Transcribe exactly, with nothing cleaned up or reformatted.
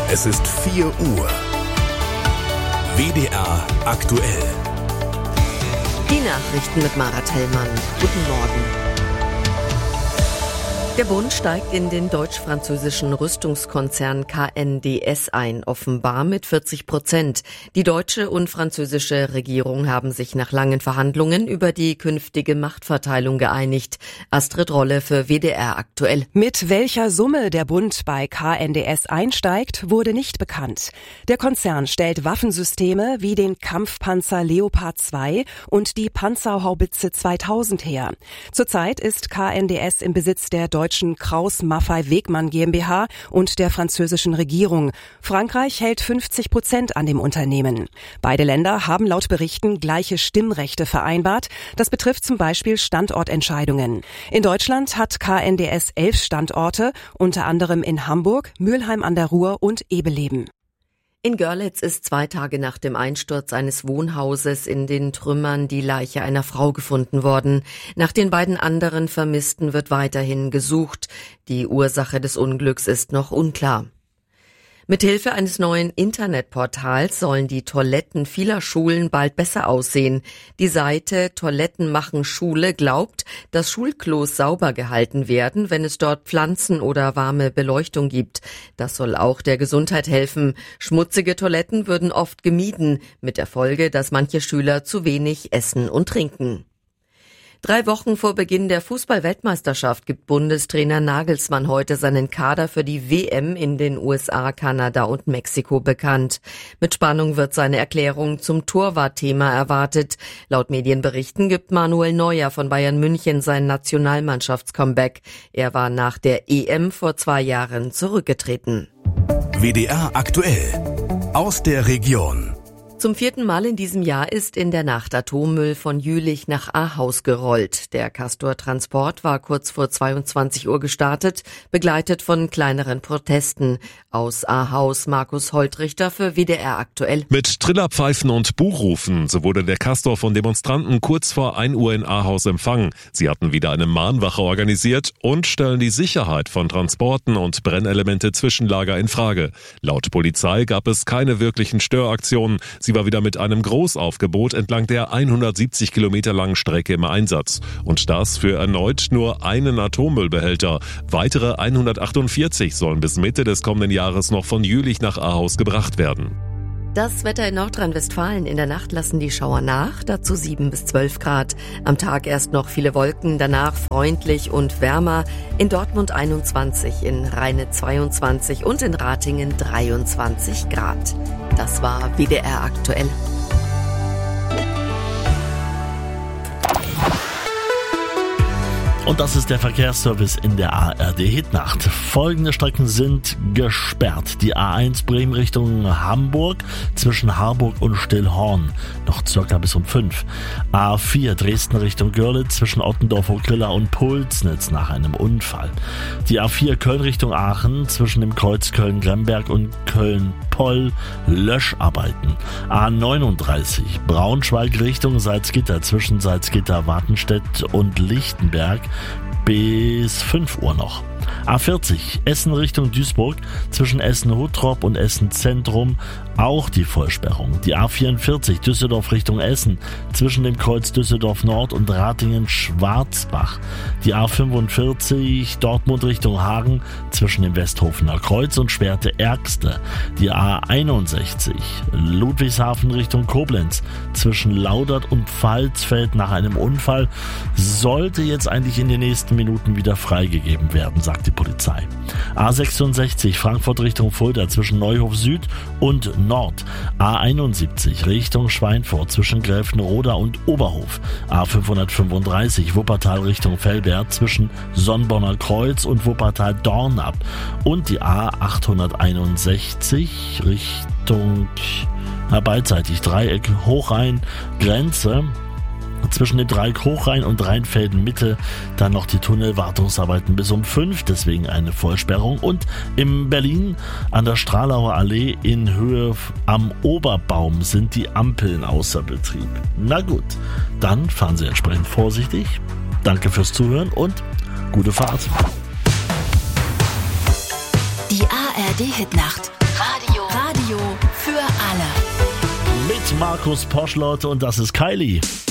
Es ist vier Uhr. W D R aktuell. Die Nachrichten mit Marat Hellmann. Guten Morgen. Der Bund steigt in den deutsch-französischen Rüstungskonzern K N D S ein, offenbar mit vierzig Prozent. Die deutsche und französische Regierung haben sich nach langen Verhandlungen über die künftige Machtverteilung geeinigt. Astrid Rolle für W D R aktuell. Mit welcher Summe der Bund bei K N D S einsteigt, wurde nicht bekannt. Der Konzern stellt Waffensysteme wie den Kampfpanzer Leopard zwei und die Panzerhaubitze zweitausend her. Zurzeit ist K N D S im Besitz der deutschen Krauss-Maffei-Wegmann GmbH und der französischen Regierung. Frankreich hält fünfzig Prozent an dem Unternehmen. Beide Länder haben laut Berichten gleiche Stimmrechte vereinbart. Das betrifft zum Beispiel Standortentscheidungen. In Deutschland hat K N D S elf Standorte, unter anderem in Hamburg, Mülheim an der Ruhr und Ebeleben. In Görlitz ist zwei Tage nach dem Einsturz eines Wohnhauses in den Trümmern die Leiche einer Frau gefunden worden. Nach den beiden anderen Vermissten wird weiterhin gesucht. Die Ursache des Unglücks ist noch unklar. Mithilfe eines neuen Internetportals sollen die Toiletten vieler Schulen bald besser aussehen. Die Seite Toiletten machen Schule glaubt, dass Schulklos sauber gehalten werden, wenn es dort Pflanzen oder warme Beleuchtung gibt. Das soll auch der Gesundheit helfen. Schmutzige Toiletten würden oft gemieden, mit der Folge, dass manche Schüler zu wenig essen und trinken. Drei Wochen vor Beginn der Fußball-Weltmeisterschaft gibt Bundestrainer Nagelsmann heute seinen Kader für die W M in den U S A, Kanada und Mexiko bekannt. Mit Spannung wird seine Erklärung zum Torwartthema erwartet. Laut Medienberichten gibt Manuel Neuer von Bayern München sein Nationalmannschafts-Comeback. Er war nach der E M vor zwei Jahren zurückgetreten. W D R aktuell. Aus der Region. Zum vierten Mal in diesem Jahr ist in der Nacht Atommüll von Jülich nach Ahaus gerollt. Der Castor-Transport war kurz vor zweiundzwanzig Uhr gestartet, begleitet von kleineren Protesten. Aus Ahaus Markus Holtrichter für W D R aktuell. Mit Trillerpfeifen und Buchrufen, so wurde der Castor von Demonstranten kurz vor ein Uhr in Ahaus empfangen. Sie hatten wieder eine Mahnwache organisiert und stellen die Sicherheit von Transporten und Brennelemente-Zwischenlager in Frage. Laut Polizei gab es keine wirklichen Störaktionen. Sie war wieder mit einem Großaufgebot entlang der hundertsiebzig Kilometer langen Strecke im Einsatz. Und das für erneut nur einen Atommüllbehälter. Weitere hundertachtundvierzig sollen bis Mitte des kommenden Jahres noch von Jülich nach Ahaus gebracht werden. Das Wetter in Nordrhein-Westfalen. In der Nacht lassen die Schauer nach, dazu sieben bis zwölf Grad. Am Tag erst noch viele Wolken, danach freundlich und wärmer. In Dortmund einundzwanzig, in Rheine zweiundzwanzig und in Ratingen dreiundzwanzig Grad. Das war W D R aktuell. Und das ist der Verkehrsservice in der A R D-Hitnacht. Folgende Strecken sind gesperrt. Die A eins Bremen Richtung Hamburg zwischen Harburg und Stillhorn. Noch circa bis um fünf. A vier Dresden Richtung Görlitz zwischen Ottendorf-Okrilla und Pulsnitz nach einem Unfall. Die A vier Köln Richtung Aachen zwischen dem Kreuz Köln-Gremberg und Köln-Poll Löscharbeiten. A neununddreißig Braunschweig Richtung Salzgitter zwischen Salzgitter-Wartenstedt und Lichtenberg bis fünf Uhr noch. A vierzig Essen Richtung Duisburg zwischen Essen-Huttrop und Essen-Zentrum auch die Vollsperrung. Die A vierundvierzig Düsseldorf Richtung Essen zwischen dem Kreuz Düsseldorf Nord und Ratingen-Schwarzbach. Die A fünfundvierzig Dortmund Richtung Hagen zwischen dem Westhofener Kreuz und Schwerte-Ergste. Die A einundsechzig Ludwigshafen Richtung Koblenz zwischen Laudert und Pfalzfeld nach einem Unfall sollte jetzt eigentlich in den nächsten Minuten wieder freigegeben werden, sagt die Polizei. A sechsundsechzig Frankfurt Richtung Fulda zwischen Neuhof Süd und Nord. A einundsiebzig Richtung Schweinfurt zwischen Gräfenroda und Oberhof. A fünfhundertfünfunddreißig Wuppertal Richtung Velbert zwischen Sonnborner Kreuz und Wuppertal-Dornab. Und die A achthunderteinundsechzig Richtung na, beidseitig Dreieck Hochrhein Grenze zwischen dem Dreieck Hochrhein und Rheinfelden Mitte dann noch die Tunnelwartungsarbeiten bis um fünf, deswegen eine Vollsperrung. Und in Berlin an der Stralauer Allee in Höhe am Oberbaum sind die Ampeln außer Betrieb. Na gut, dann fahren Sie entsprechend vorsichtig. Danke fürs Zuhören und gute Fahrt. Die A R D-Hitnacht. Radio Markus Poschlott und das ist Kylie.